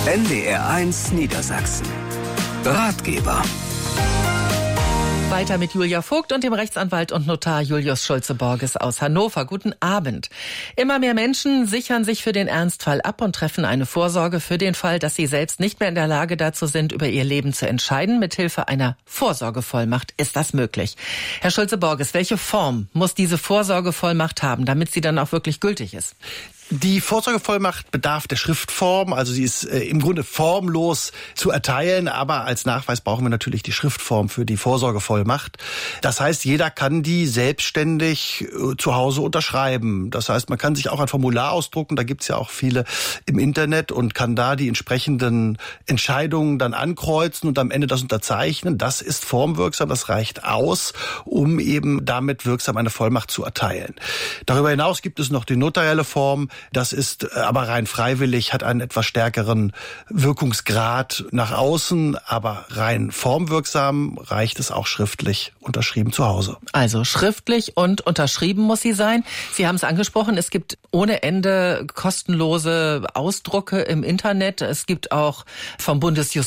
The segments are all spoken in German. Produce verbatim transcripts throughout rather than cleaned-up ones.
N D R eins Niedersachsen. Ratgeber. Weiter mit Julia Vogt und dem Rechtsanwalt und Notar Julius Schulze-Borges aus Hannover. Guten Abend. Immer mehr Menschen sichern sich für den Ernstfall ab und treffen eine Vorsorge für den Fall, dass sie selbst nicht mehr in der Lage dazu sind, über ihr Leben zu entscheiden. Mithilfe einer Vorsorgevollmacht ist das möglich. Herr Schulze-Borges, welche Form muss diese Vorsorgevollmacht haben, damit sie dann auch wirklich gültig ist? Die Vorsorgevollmacht bedarf der Schriftform, also sie ist äh, im Grunde formlos zu erteilen, aber als Nachweis brauchen wir natürlich die Schriftform für die Vorsorgevollmacht. Das heißt, jeder kann die selbstständig äh, zu Hause unterschreiben. Das heißt, man kann sich auch ein Formular ausdrucken, da gibt's ja auch viele im Internet und kann da die entsprechenden Entscheidungen dann ankreuzen und am Ende das unterzeichnen. Das ist formwirksam, das reicht aus, um eben damit wirksam eine Vollmacht zu erteilen. Darüber hinaus gibt es noch die notarielle Form. Das ist aber rein freiwillig, hat einen etwas stärkeren Wirkungsgrad nach außen, aber rein formwirksam reicht es auch schriftlich unterschrieben zu Hause. Also schriftlich und unterschrieben muss sie sein. Sie haben es angesprochen, es gibt ohne Ende kostenlose Ausdrucke im Internet. Es gibt auch vom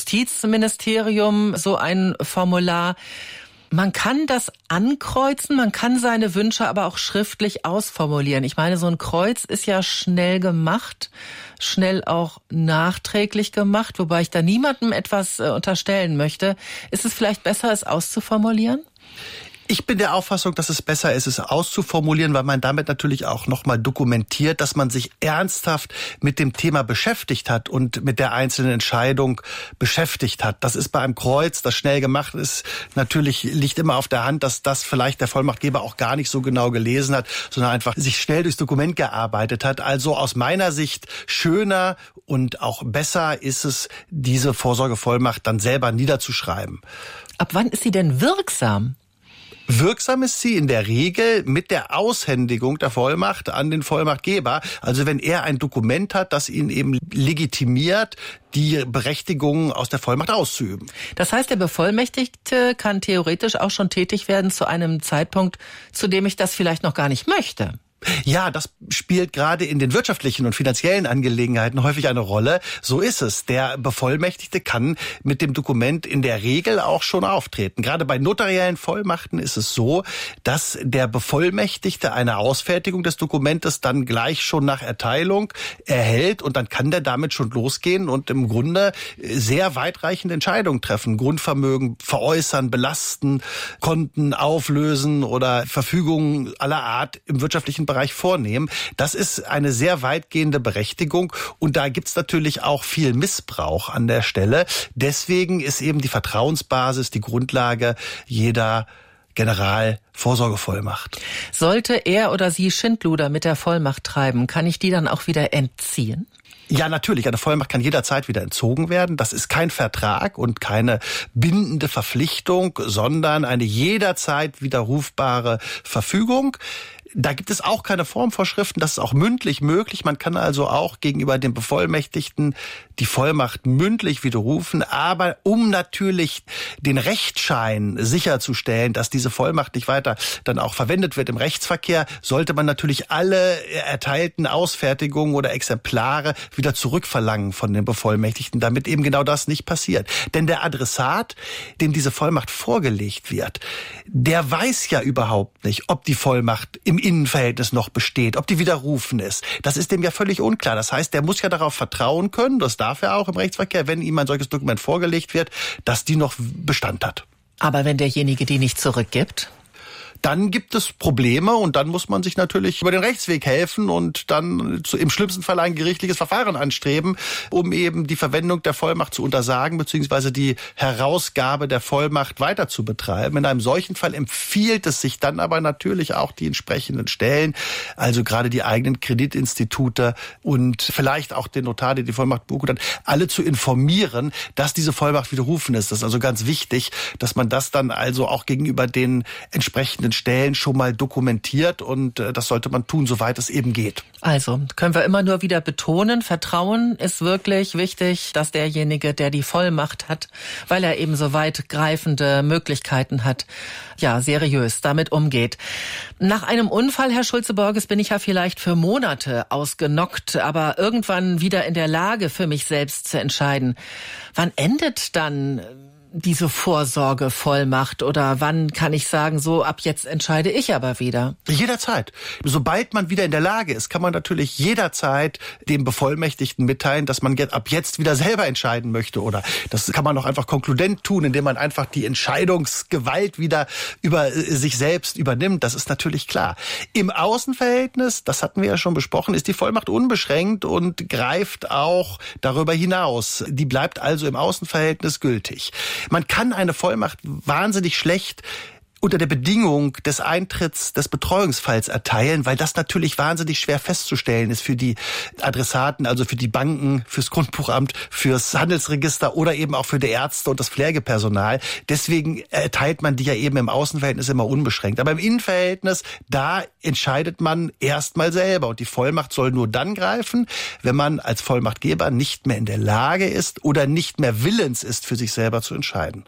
Bundesjustizministerium so ein Formular. Man kann das ankreuzen, man kann seine Wünsche aber auch schriftlich ausformulieren. Ich meine, so ein Kreuz ist ja schnell gemacht, schnell auch nachträglich gemacht, wobei ich da niemandem etwas äh, unterstellen möchte. Ist es vielleicht besser, es auszuformulieren? Ich bin der Auffassung, dass es besser ist, es auszuformulieren, weil man damit natürlich auch nochmal dokumentiert, dass man sich ernsthaft mit dem Thema beschäftigt hat und mit der einzelnen Entscheidung beschäftigt hat. Das ist bei einem Kreuz, das schnell gemacht ist, natürlich liegt immer auf der Hand, dass das vielleicht der Vollmachtgeber auch gar nicht so genau gelesen hat, sondern einfach sich schnell durchs Dokument gearbeitet hat. Also aus meiner Sicht schöner und auch besser ist es, diese Vorsorgevollmacht dann selber niederzuschreiben. Ab wann ist sie denn wirksam? Wirksam ist sie in der Regel mit der Aushändigung der Vollmacht an den Vollmachtgeber. Also wenn er ein Dokument hat, das ihn eben legitimiert, die Berechtigung aus der Vollmacht auszuüben. Das heißt, der Bevollmächtigte kann theoretisch auch schon tätig werden zu einem Zeitpunkt, zu dem ich das vielleicht noch gar nicht möchte. Ja, das spielt gerade in den wirtschaftlichen und finanziellen Angelegenheiten häufig eine Rolle. So ist es. Der Bevollmächtigte kann mit dem Dokument in der Regel auch schon auftreten. Gerade bei notariellen Vollmachten ist es so, dass der Bevollmächtigte eine Ausfertigung des Dokumentes dann gleich schon nach Erteilung erhält und dann kann der damit schon losgehen und im Grunde sehr weitreichende Entscheidungen treffen. Grundvermögen veräußern, belasten, Konten auflösen oder Verfügungen aller Art im wirtschaftlichen Bereich vornehmen. Das ist eine sehr weitgehende Berechtigung und da gibt's natürlich auch viel Missbrauch an der Stelle. Deswegen ist eben die Vertrauensbasis die Grundlage jeder Generalvorsorgevollmacht. Sollte er oder sie Schindluder mit der Vollmacht treiben, kann ich die dann auch wieder entziehen? Ja, natürlich. Eine Vollmacht kann jederzeit wieder entzogen werden. Das ist kein Vertrag und keine bindende Verpflichtung, sondern eine jederzeit widerrufbare Verfügung. Da gibt es auch keine Formvorschriften, das ist auch mündlich möglich. Man kann also auch gegenüber dem Bevollmächtigten die Vollmacht mündlich widerrufen, aber um natürlich den Rechtsschein sicherzustellen, dass diese Vollmacht nicht weiter dann auch verwendet wird im Rechtsverkehr, sollte man natürlich alle erteilten Ausfertigungen oder Exemplare wieder zurückverlangen von den Bevollmächtigten, damit eben genau das nicht passiert. Denn der Adressat, dem diese Vollmacht vorgelegt wird, der weiß ja überhaupt nicht, ob die Vollmacht im Innenverhältnis noch besteht, ob die widerrufen ist. Das ist dem ja völlig unklar. Das heißt, der muss ja darauf vertrauen können, das darf er auch im Rechtsverkehr, wenn ihm ein solches Dokument vorgelegt wird, dass die noch Bestand hat. Aber wenn derjenige die nicht zurückgibt? Dann gibt es Probleme und dann muss man sich natürlich über den Rechtsweg helfen und dann zu, im schlimmsten Fall ein gerichtliches Verfahren anstreben, um eben die Verwendung der Vollmacht zu untersagen bzw. die Herausgabe der Vollmacht weiter zu betreiben. In einem solchen Fall empfiehlt es sich dann aber natürlich auch die entsprechenden Stellen, also gerade die eigenen Kreditinstitute und vielleicht auch den Notar, der die Vollmacht beurkundet hat, alle zu informieren, dass diese Vollmacht widerrufen ist. Das ist also ganz wichtig, dass man das dann also auch gegenüber den entsprechenden entsprechenden Stellen schon mal dokumentiert und äh, das sollte man tun, soweit es eben geht. Also können wir immer nur wieder betonen, Vertrauen ist wirklich wichtig, dass derjenige, der die Vollmacht hat, weil er eben so weitgreifende Möglichkeiten hat, ja, seriös damit umgeht. Nach einem Unfall, Herr Schulze-Borges, bin ich ja vielleicht für Monate ausgenockt, aber irgendwann wieder in der Lage, für mich selbst zu entscheiden. Wann endet dann diese Vorsorgevollmacht oder wann kann ich sagen, so ab jetzt entscheide ich aber wieder? Jederzeit. Sobald man wieder in der Lage ist, kann man natürlich jederzeit dem Bevollmächtigten mitteilen, dass man ab jetzt wieder selber entscheiden möchte, oder das kann man auch einfach konkludent tun, indem man einfach die Entscheidungsgewalt wieder über sich selbst übernimmt. Das ist natürlich klar. Im Außenverhältnis, das hatten wir ja schon besprochen, ist die Vollmacht unbeschränkt und greift auch darüber hinaus. Die bleibt also im Außenverhältnis gültig. Man kann eine Vollmacht wahnsinnig schlecht unter der Bedingung des Eintritts des Betreuungsfalls erteilen, weil das natürlich wahnsinnig schwer festzustellen ist für die Adressaten, also für die Banken, fürs Grundbuchamt, fürs Handelsregister oder eben auch für die Ärzte und das Pflegepersonal. Deswegen erteilt man die ja eben im Außenverhältnis immer unbeschränkt. Aber im Innenverhältnis, da entscheidet man erstmal selber. Und die Vollmacht soll nur dann greifen, wenn man als Vollmachtgeber nicht mehr in der Lage ist oder nicht mehr willens ist, für sich selber zu entscheiden.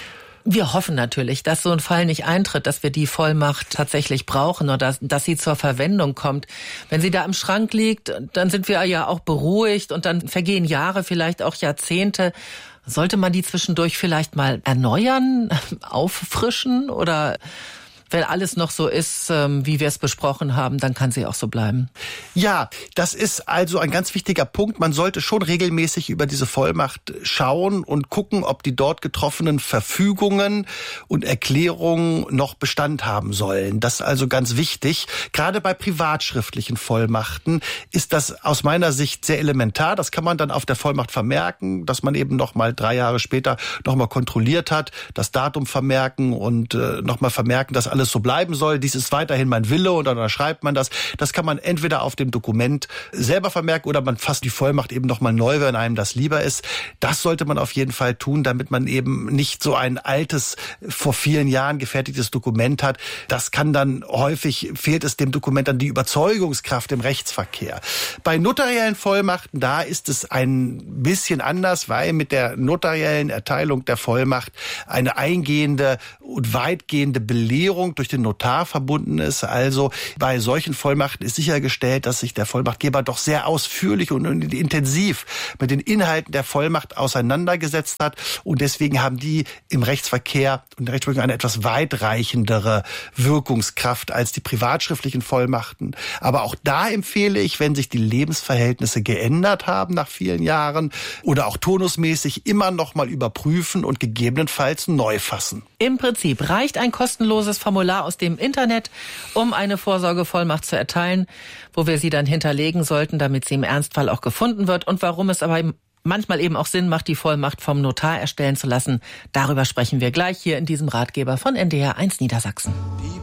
Wir hoffen natürlich, dass so ein Fall nicht eintritt, dass wir die Vollmacht tatsächlich brauchen oder dass, dass sie zur Verwendung kommt. Wenn sie da im Schrank liegt, dann sind wir ja auch beruhigt und dann vergehen Jahre, vielleicht auch Jahrzehnte. Sollte man die zwischendurch vielleicht mal erneuern, auffrischen oder... Wenn alles noch so ist, wie wir es besprochen haben, dann kann sie auch so bleiben. Ja, das ist also ein ganz wichtiger Punkt. Man sollte schon regelmäßig über diese Vollmacht schauen und gucken, ob die dort getroffenen Verfügungen und Erklärungen noch Bestand haben sollen. Das ist also ganz wichtig. Gerade bei privatschriftlichen Vollmachten ist das aus meiner Sicht sehr elementar. Das kann man dann auf der Vollmacht vermerken, dass man eben noch mal drei Jahre später noch mal kontrolliert hat, das Datum vermerken und äh, noch mal vermerken, dass alles so bleiben soll. Dies ist weiterhin mein Wille und dann schreibt man das. Das kann man entweder auf dem Dokument selber vermerken oder man fasst die Vollmacht eben nochmal neu, wenn einem das lieber ist. Das sollte man auf jeden Fall tun, damit man eben nicht so ein altes, vor vielen Jahren gefertigtes Dokument hat. Das kann dann häufig, fehlt es dem Dokument an die Überzeugungskraft im Rechtsverkehr. Bei notariellen Vollmachten, da ist es ein bisschen anders, weil mit der notariellen Erteilung der Vollmacht eine eingehende und weitgehende Belehrung durch den Notar verbunden ist. Also bei solchen Vollmachten ist sichergestellt, dass sich der Vollmachtgeber doch sehr ausführlich und intensiv mit den Inhalten der Vollmacht auseinandergesetzt hat. Und deswegen haben die im Rechtsverkehr und der Rechtsprechung eine etwas weitreichendere Wirkungskraft als die privatschriftlichen Vollmachten. Aber auch da empfehle ich, wenn sich die Lebensverhältnisse geändert haben nach vielen Jahren oder auch turnusmäßig, immer noch mal überprüfen und gegebenenfalls neu fassen. Im Prinzip reicht ein kostenloses Formular aus dem Internet, um eine Vorsorgevollmacht zu erteilen, wo wir sie dann hinterlegen sollten, damit sie im Ernstfall auch gefunden wird und warum es aber manchmal eben auch Sinn macht, die Vollmacht vom Notar erstellen zu lassen. Darüber sprechen wir gleich hier in diesem Ratgeber von N D R eins Niedersachsen.